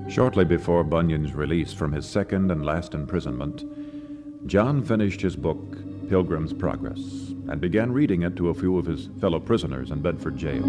Shortly before Bunyan's release from his second and last imprisonment, John finished his book, Pilgrim's Progress, and began reading it to a few of his fellow prisoners in Bedford jail.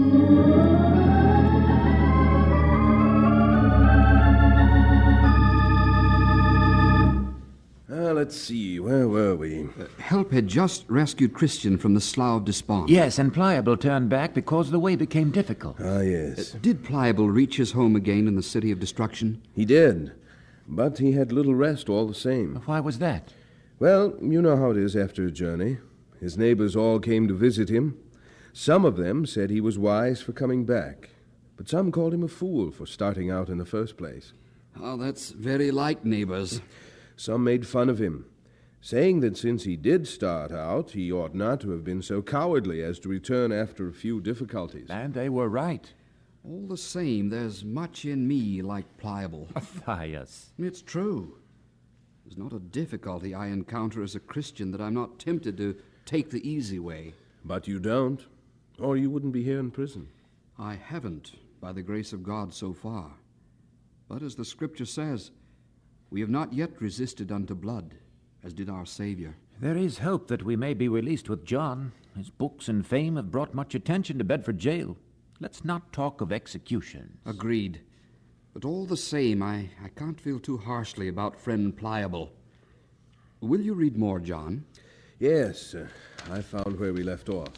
Let's see, where were we? Help had just rescued Christian from the Slough of Despond. Yes, and Pliable turned back because the way became difficult. Ah, yes. Did Pliable reach his home again in the City of Destruction? He did, but he had little rest all the same. Why was that? Well, you know how it is after a journey. His neighbors all came to visit him. Some of them said he was wise for coming back, but some called him a fool for starting out in the first place. Oh, that's very like neighbors. Some made fun of him, saying that since he did start out, he ought not to have been so cowardly as to return after a few difficulties. And they were right. All the same, there's much in me like Pliable. Matthias. It's true. There's not a difficulty I encounter as a Christian that I'm not tempted to take the easy way. But you don't, or you wouldn't be here in prison. I haven't, by the grace of God, so far. But as the Scripture says, we have not yet resisted unto blood, as did our Savior. There is hope that we may be released with John. His books and fame have brought much attention to Bedford jail. Let's not talk of executions. Agreed. But all the same, I can't feel too harshly about friend Pliable. Will you read more, John? Yes, I found where we left off.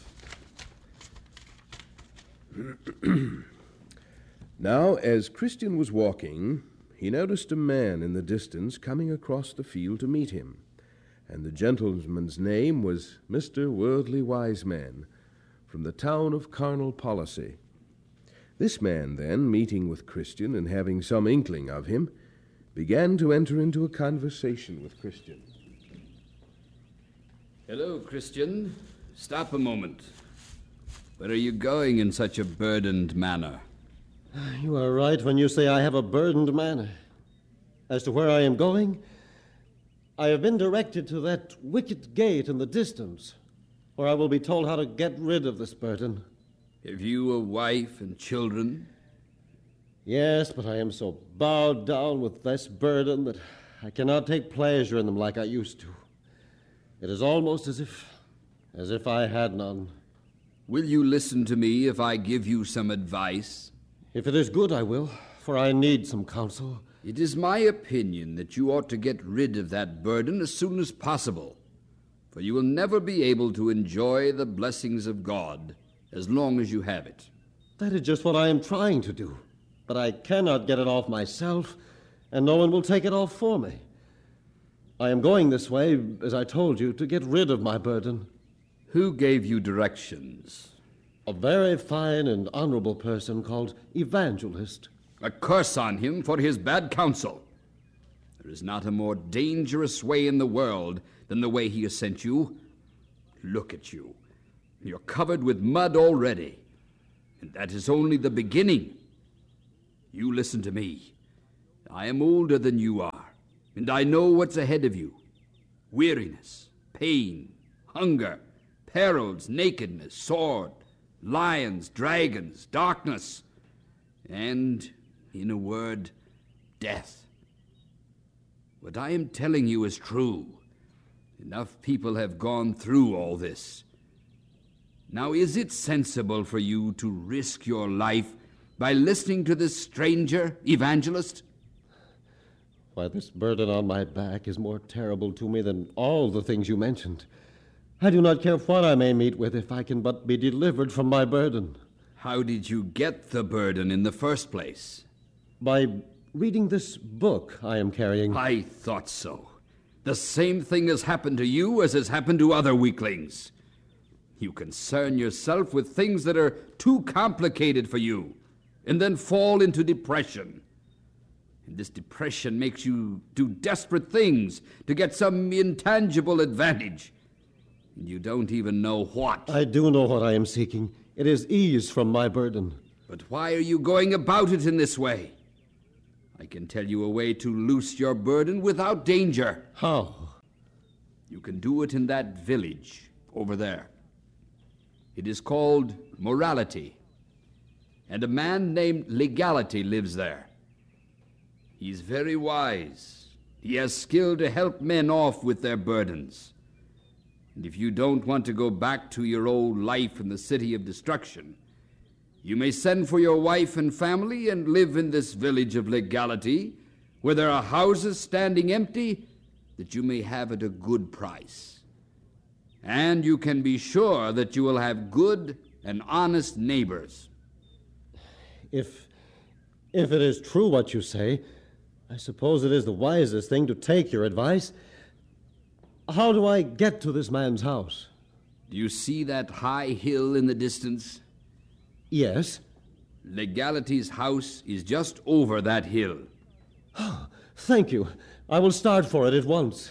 Now, as Christian was walking, he noticed a man in the distance coming across the field to meet him, and the gentleman's name was Mr. Worldly Wiseman, from the town of Carnal Policy. This man, then, meeting with Christian and having some inkling of him, began to enter into a conversation with Christian. Hello, Christian. Stop a moment. Where are you going in such a burdened manner? You are right when you say I have a burdened manner. As to where I am going, I have been directed to that wicket gate in the distance, where I will be told how to get rid of this burden. Have you a wife and children? Yes, but I am so bowed down with this burden that I cannot take pleasure in them like I used to. It is almost as if I had none. Will you listen to me if I give you some advice? If it is good, I will, for I need some counsel. It is my opinion that you ought to get rid of that burden as soon as possible, for you will never be able to enjoy the blessings of God as long as you have it. That is just what I am trying to do, but I cannot get it off myself, and no one will take it off for me. I am going this way, as I told you, to get rid of my burden. Who gave you directions? A very fine and honorable person called Evangelist. A curse on him for his bad counsel. There is not a more dangerous way in the world than the way he has sent you. Look at you. You're covered with mud already, and that is only the beginning. You listen to me. I am older than you are, and I know what's ahead of you. Weariness, pain, hunger, perils, nakedness, sword, lions, dragons, darkness, and, in a word, death. What I am telling you is true. Enough people have gone through all this. Now, is it sensible for you to risk your life by listening to this stranger, Evangelist? Why, this burden on my back is more terrible to me than all the things you mentioned. I do not care what I may meet with if I can but be delivered from my burden. How did you get the burden in the first place? By reading this book I am carrying. I thought so. The same thing has happened to you as has happened to other weaklings. You concern yourself with things that are too complicated for you, and then fall into depression. And this depression makes you do desperate things to get some intangible advantage. And you don't even know what. I do know what I am seeking. It is ease from my burden. But why are you going about it in this way? I can tell you a way to loose your burden without danger. How? You can do it in that village over there. It is called Morality, and a man named Legality lives there. He's very wise. He has skill to help men off with their burdens. And if you don't want to go back to your old life in the city of destruction, you may send for your wife and family and live in this village of legality, where there are houses standing empty that you may have at a good price. And you can be sure that you will have good and honest neighbors. If it is true what you say, I suppose it is the wisest thing to take your advice. How do I get to this man's house? Do you see that high hill in the distance? Yes. Legality's house is just over that hill. Thank you. I will start for it at once.